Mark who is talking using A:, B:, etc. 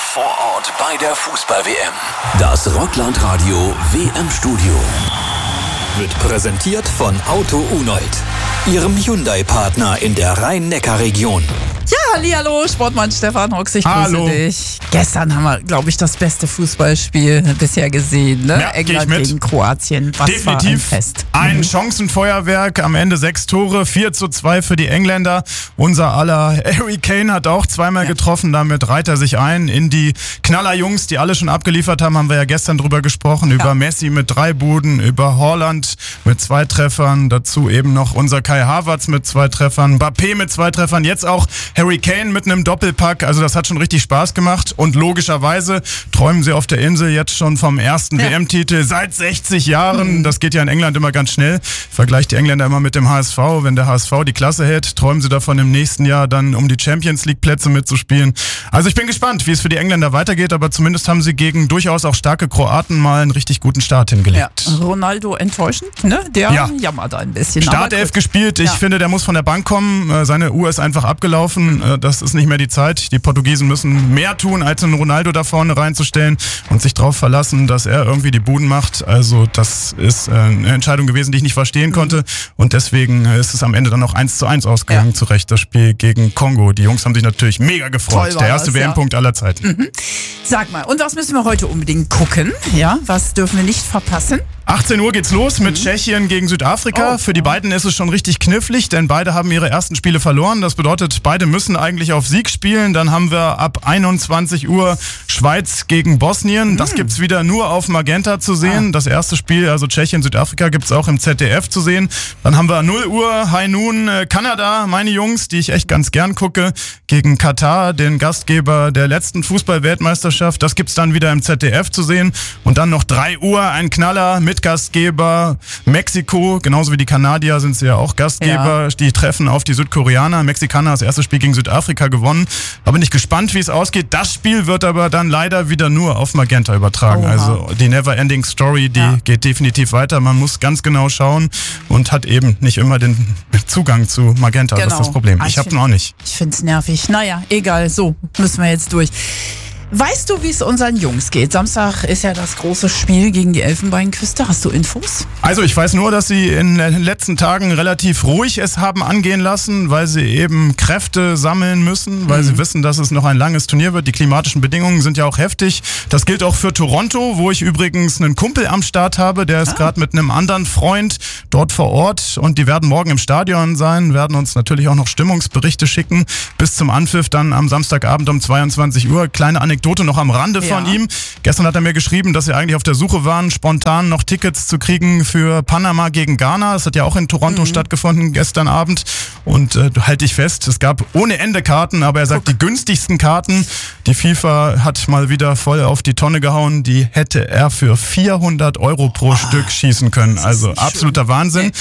A: Vor Ort bei der Fußball-WM. Das Rockland-Radio WM-Studio wird präsentiert von Auto Unold, Ihrem Hyundai-Partner in der Rhein-Neckar-Region.
B: Ja, hallihallo, Sportmann Stefan Hooks, ich grüße dich. Gestern haben wir, glaube ich, das beste Fußballspiel bisher gesehen, ne?
C: Ja,
B: England gegen Kroatien. Was
C: definitiv
B: war ein Fest.
C: Ein Chancenfeuerwerk, am Ende 6 Tore, 4:2 für die Engländer. Unser aller Harry Kane hat auch zweimal getroffen, damit reiht er sich ein in die Knallerjungs, die alle schon abgeliefert haben wir ja gestern drüber gesprochen, über Messi mit 3 Buden, über Haaland mit 2 Treffern, dazu eben noch unser Kai Havertz mit 2 Treffern, Mbappé mit 2 Treffern, jetzt auch Harry Kane mit einem Doppelpack, also das hat schon richtig Spaß gemacht und logischerweise träumen sie auf der Insel jetzt schon vom ersten WM-Titel seit 60 Jahren. Das geht ja in England immer ganz schnell. Ich vergleiche die Engländer immer mit dem HSV. Wenn der HSV die Klasse hält, träumen sie davon im nächsten Jahr dann um die Champions-League-Plätze mitzuspielen. Also ich bin gespannt, wie es für die Engländer weitergeht, aber zumindest haben sie gegen durchaus auch starke Kroaten mal einen richtig guten Start hingelegt.
B: Ja, Ronaldo enttäuschend, ne? Der jammert ein bisschen.
C: Startelf gespielt. Ich finde, der muss von der Bank kommen. Seine Uhr ist einfach abgelaufen. Das ist nicht mehr die Zeit. Die Portugiesen müssen mehr tun, als einen Ronaldo da vorne reinzustellen und sich darauf verlassen, dass er irgendwie die Buden macht. Also das ist eine Entscheidung gewesen, die ich nicht verstehen konnte. Und deswegen ist es am Ende dann noch 1:1 ausgegangen. Zu Recht das Spiel gegen Kongo. Die Jungs haben sich natürlich mega gefreut. Der erste WM-Punkt aller Zeiten.
B: Sag mal, und was müssen wir heute unbedingt gucken? Ja, was dürfen wir nicht verpassen?
C: 18 Uhr geht's los mit Tschechien gegen Südafrika. Für die beiden ist es schon richtig knifflig, denn beide haben ihre ersten Spiele verloren. Das bedeutet, beide müssen eigentlich auf Sieg spielen. Dann haben wir ab 21 Uhr Schweiz gegen Bosnien. Das gibt's wieder nur auf Magenta zu sehen. Das erste Spiel, also Tschechien, Südafrika, gibt's auch im ZDF zu sehen. Dann haben wir 0 Uhr High Noon Kanada, meine Jungs, die ich echt ganz gern gucke, gegen Katar, den Gastgeber der letzten Fußball-Weltmeisterschaft. Das gibt's dann wieder im ZDF zu sehen. Und dann noch 3 Uhr ein Knaller mit Gastgeber Mexiko, genauso wie die Kanadier sind sie ja auch Gastgeber, die treffen auf die Südkoreaner. Mexikaner das erste Spiel gegen Südafrika gewonnen. Aber bin ich gespannt, wie es ausgeht. Das Spiel wird aber dann leider wieder nur auf Magenta übertragen. Also die Never-Ending Story, die geht definitiv weiter. Man muss ganz genau schauen und hat eben nicht immer den Zugang zu Magenta. Das ist das Problem. Ich habe ihn auch nicht.
B: Ich finde es nervig. Naja, egal, so müssen wir jetzt durch. Weißt du, wie es unseren Jungs geht? Samstag ist ja das große Spiel gegen die Elfenbeinküste. Hast du Infos?
C: Also ich weiß nur, dass sie in den letzten Tagen relativ ruhig es haben angehen lassen, weil sie eben Kräfte sammeln müssen, weil sie wissen, dass es noch ein langes Turnier wird. Die klimatischen Bedingungen sind ja auch heftig. Das gilt auch für Toronto, wo ich übrigens einen Kumpel am Start habe, der ist gerade mit einem anderen Freund dort vor Ort und die werden morgen im Stadion sein, werden uns natürlich auch noch Stimmungsberichte schicken bis zum Anpfiff dann am Samstagabend um 22 Uhr. Kleine Anekdote noch am Rande von ihm. Gestern hat er mir geschrieben, dass sie eigentlich auf der Suche waren, spontan noch Tickets zu kriegen für Panama gegen Ghana. Das hat ja auch in Toronto stattgefunden gestern Abend. Und halte ich fest, es gab ohne Ende Karten, aber er sagt, die günstigsten Karten, die FIFA hat mal wieder voll auf die Tonne gehauen, die hätte er für 400 € pro Stück schießen können. Also absoluter Wahnsinn.